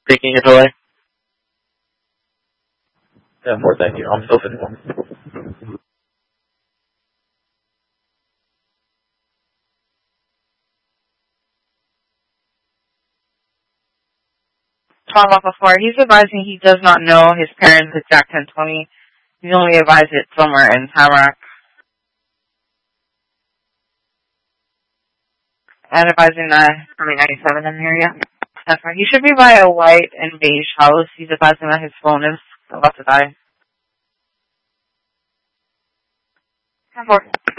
taking it away. 10-4, thank you. I'm still sitting. Tom off before. He's advising he does not know his parents' exact 1020. He's only advised it somewhere in Tamarack. And advising that probably 97 in the area. That's right. He should be by a white and beige house. He's advising that his phone is about to die. 10-4.